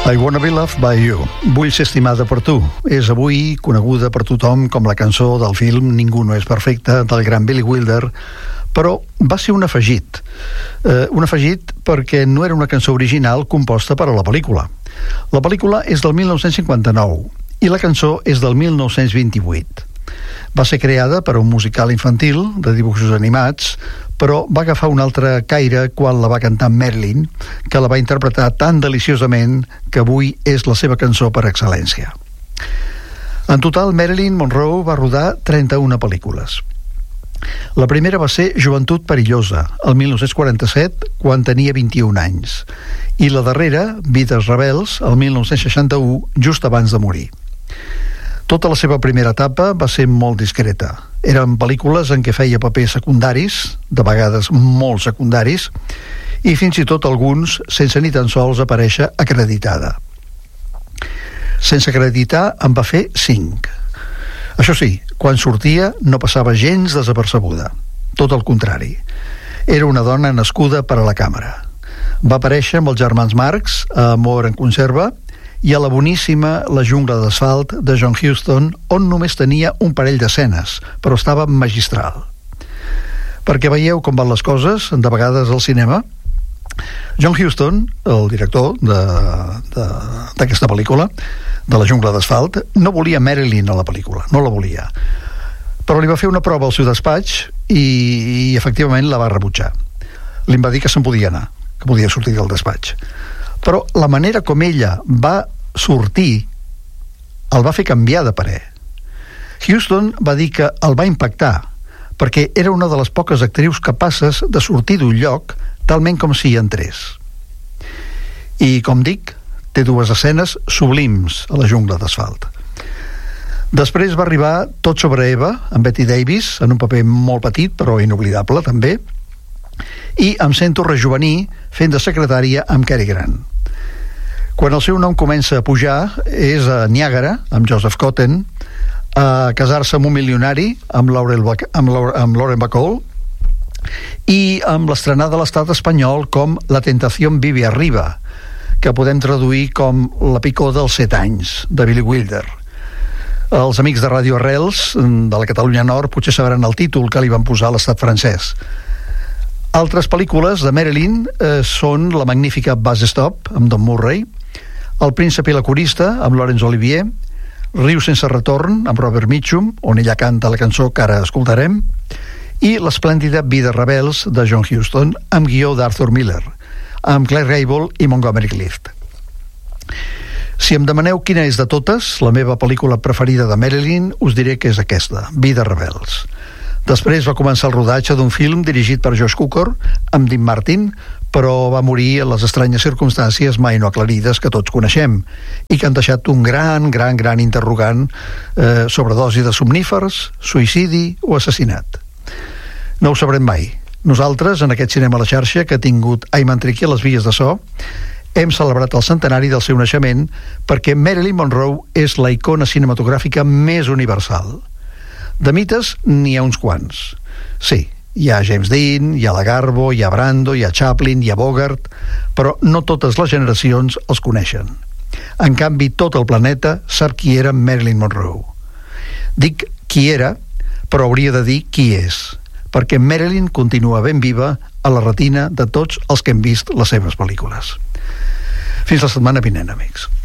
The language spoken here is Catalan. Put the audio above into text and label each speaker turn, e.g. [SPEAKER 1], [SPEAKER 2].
[SPEAKER 1] I Wanna Be Loved by You. Vull ser estimada per tu. És avui coneguda per tothom com la cançó del film Ningú no és perfecte, del gran Billy Wilder, però va ser un afegit. Un afegit perquè no era una cançó original composta per a la pel·lícula. La pel·lícula és del 1959 i la cançó és del 1928. Va ser creada per a un musical infantil de dibuixos animats, però va agafar un altre caire quan la va cantar Marilyn, que la va interpretar tan deliciosament que avui és la seva cançó per excel·lència. En total, Marilyn Monroe va rodar 31 pel·lícules. La primera va ser Joventut perillosa, el 1947, quan tenia 21 anys, i la darrera, Vides rebels, el 1961, just abans de morir. Tota la seva primera etapa va ser molt discreta. Eren pel·lícules en què feia papers secundaris, de vegades molt secundaris, i fins i tot alguns sense ni tan sols aparèixer acreditada. Sense acreditar en va fer 5. Això sí, quan sortia no passava gens desapercebuda. Tot el contrari. Era una dona nascuda per a la càmera. Va aparèixer amb els germans Marx a Amor en conserva i a la boníssima La jungla d'asfalt de John Huston, on només tenia un parell d'escenes, però estava magistral. Perquè veieu com van les coses, de vegades al cinema. John Huston, el director d'aquesta pel·lícula, de La jungla d'asfalt, no volia Marilyn a la pel·lícula, no la volia. Però li va fer una prova al seu despatx i efectivament la va rebutjar. Li va dir que se'n podia anar, que podia sortir del despatx. Però la manera com ella va sortir el va fer canviar de parer. Huston va dir que el va impactar perquè era una de les poques actrius capaces de sortir d'un lloc talment com si hi entrés. I, com dic, té 2 escenes sublims a La jungla d'asfalt. Després va arribar Tot sobre Eva, amb Bette Davis, en un paper molt petit però inoblidable també, i Em sento rejovenir fent de secretària amb Cary Grant. Quan el seu nom comença a pujar és a Niàgara, amb Joseph Cotten, a casar-se amb un milionari, amb Lauren Bacall, i amb l'estrenada de l'estat espanyol com La tentación vive arriba, que podem traduir com La picor dels 7 anys, de Billy Wilder. Els amics de Ràdio Arrels, de la Catalunya Nord, potser sabran el títol que li van posar a l'estat francès. Altres pel·lícules de Marilyn són la magnífica Bus Stop, amb Don Murray, El príncep i la corista, amb Laurence Olivier, Riu sense retorn, amb Robert Mitchum, on ella canta la cançó que ara escoltarem, i l'esplèndida Vides rebels, de John Huston, amb guió d'Arthur Miller, amb Claire Gable i Montgomery Clift. Si em demaneu quina és de totes, la meva pel·lícula preferida de Marilyn, us diré que és aquesta, Vides rebels. Després va començar el rodatge d'un film dirigit per Josh Cukor, amb Dean Martin, però va morir en les estranyes circumstàncies mai no aclarides que tots coneixem i que han deixat un gran interrogant sobre dosi de somnífers, suïcidi o assassinat. No ho sabrem mai. Nosaltres, en aquest Cinema a la xarxa, que ha tingut Ayman Triqui a les vies de so, hem celebrat el centenari del seu naixement perquè Marilyn Monroe és la icona cinematogràfica més universal. De mites n'hi ha uns quants. Sí, hi ha James Dean, hi ha la Garbo, hi ha Brando, hi ha Chaplin, hi ha Bogart, però no totes les generacions els coneixen. En canvi, tot el planeta sap qui era Marilyn Monroe. Dic qui era, però hauria de dir qui és, perquè Marilyn continua ben viva a la retina de tots els que hem vist les seves pel·lícules. Fins la setmana vinent, amics.